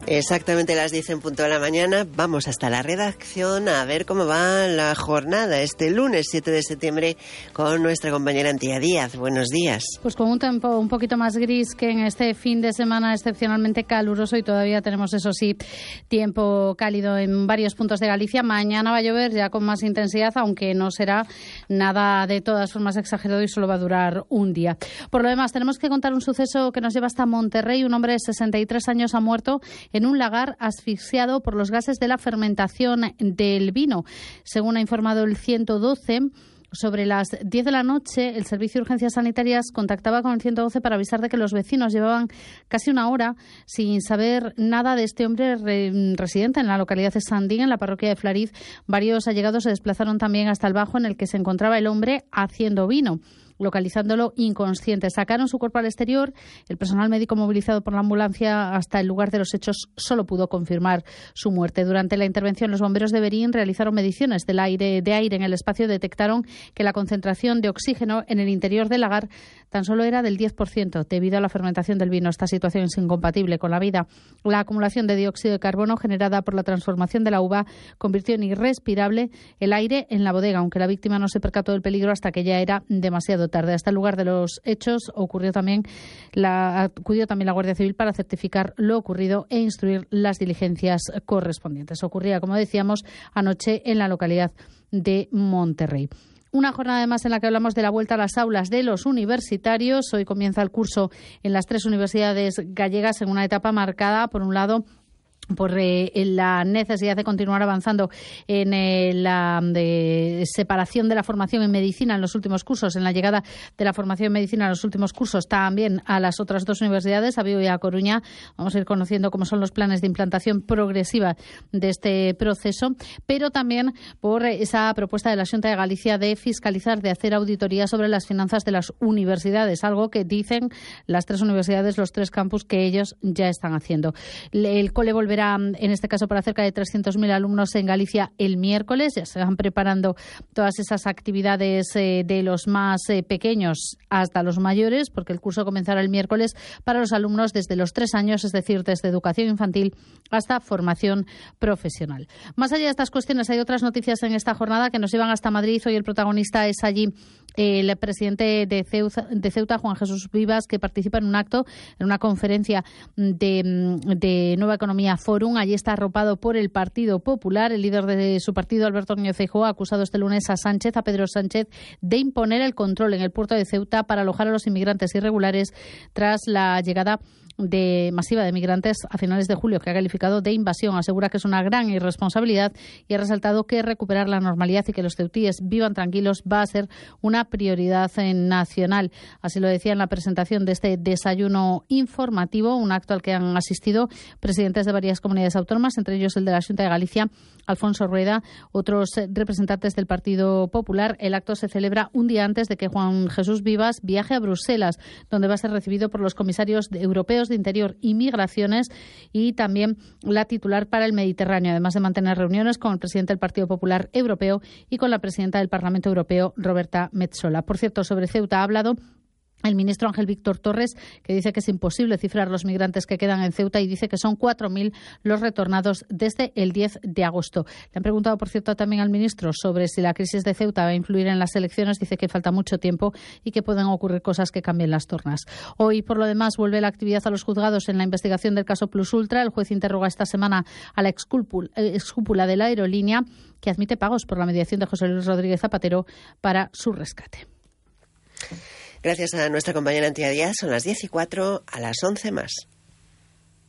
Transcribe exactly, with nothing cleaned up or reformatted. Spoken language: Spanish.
Exactamente las diez en punto de la mañana. Vamos hasta la redacción a ver cómo va la jornada este lunes siete de septiembre con nuestra compañera Antía Díaz. Buenos días. Pues con un tiempo un poquito más gris que en este fin de semana excepcionalmente caluroso, y todavía tenemos, eso sí, tiempo cálido en varios puntos de Galicia. Mañana va a llover ya con más intensidad, aunque no será nada de todas formas exagerado y solo va a durar un día. Por lo demás, tenemos que contar un suceso que nos lleva hasta Monterrey. Un hombre de sesenta y tres años ha muerto en un lagar asfixiado por los gases de la fermentación del vino. Según ha informado el ciento doce, sobre las diez de la noche, el Servicio de Urgencias Sanitarias contactaba con el ciento doce para avisar de que los vecinos llevaban casi una hora sin saber nada de este hombre re- residente en la localidad de Sandín, en la parroquia de Flariz. Varios allegados se desplazaron también hasta el bajo en el que se encontraba el hombre haciendo vino, localizándolo inconsciente. Sacaron su cuerpo al exterior. El personal médico movilizado por la ambulancia hasta el lugar de los hechos solo pudo confirmar su muerte. Durante la intervención, los bomberos de Berín realizaron mediciones del aire, de aire en el espacio. Detectaron que la concentración de oxígeno en el interior del lagar tan solo era del diez por ciento debido a la fermentación del vino. Esta situación es incompatible con la vida. La acumulación de dióxido de carbono generada por la transformación de la uva convirtió en irrespirable el aire en la bodega, aunque la víctima no se percató del peligro hasta que ya era demasiado tarde. Hasta el lugar de los hechos ocurrió también la, acudió también la Guardia Civil para certificar lo ocurrido e instruir las diligencias correspondientes. Ocurría, como decíamos, anoche en la localidad de Monterrey. Una jornada además en la que hablamos de la vuelta a las aulas de los universitarios. Hoy comienza el curso en las tres universidades gallegas en una etapa marcada, por un lado, por eh, la necesidad de continuar avanzando en eh, la de separación de la formación en medicina en los últimos cursos, en la llegada de la formación en medicina en los últimos cursos también a las otras dos universidades, a Vigo y a Coruña. Vamos a ir conociendo cómo son los planes de implantación progresiva de este proceso, pero también por esa propuesta de la Xunta de Galicia de fiscalizar, de hacer auditoría sobre las finanzas de las universidades, algo que dicen las tres universidades, los tres campus, que ellos ya están haciendo. El cole volverá, en este caso, para cerca de trescientos mil alumnos en Galicia el miércoles. Ya se van preparando todas esas actividades eh, de los más eh, pequeños hasta los mayores, porque el curso comenzará el miércoles para los alumnos desde los tres años, es decir, desde educación infantil hasta formación profesional. Más allá de estas cuestiones, hay otras noticias en esta jornada que nos llevan hasta Madrid. Hoy el protagonista es allí el presidente de Ceuta, de Ceuta, Juan Jesús Vivas, que participa en un acto, en una conferencia de, de Nueva Economía Forum. Allí está arropado por el Partido Popular. El líder de su partido, Alberto Núñez Feijóo, ha acusado este lunes a Sánchez, a Pedro Sánchez, de imponer el control en el puerto de Ceuta para alojar a los inmigrantes irregulares tras la llegada de masiva de migrantes a finales de julio, que ha calificado de invasión. Asegura que es una gran irresponsabilidad y ha resaltado que recuperar la normalidad y que los ceutíes vivan tranquilos va a ser una prioridad nacional. Así lo decía en la presentación de este desayuno informativo, un acto al que han asistido presidentes de varias comunidades autónomas, entre ellos el de la Xunta de Galicia, Alfonso Rueda, otros representantes del Partido Popular. El acto se celebra un día antes de que Juan Jesús Vivas viaje a Bruselas, donde va a ser recibido por los comisarios europeos de Interior y Migraciones y también la titular para el Mediterráneo, además de mantener reuniones con el presidente del Partido Popular Europeo y con la presidenta del Parlamento Europeo, Roberta Metsola. Por cierto, sobre Ceuta ha hablado el ministro Ángel Víctor Torres, que dice que es imposible cifrar los migrantes que quedan en Ceuta y dice que son cuatro mil los retornados desde el diez de agosto. Le han preguntado, por cierto, también al ministro sobre si la crisis de Ceuta va a influir en las elecciones. Dice que falta mucho tiempo y que pueden ocurrir cosas que cambien las tornas. Hoy, por lo demás, vuelve la actividad a los juzgados en la investigación del caso Plus Ultra. El juez interroga esta semana a la excúpula de la aerolínea, que admite pagos por la mediación de José Luis Rodríguez Zapatero para su rescate. Gracias a nuestra compañera Antía Díaz. Son las diez y cuatro, a las once más.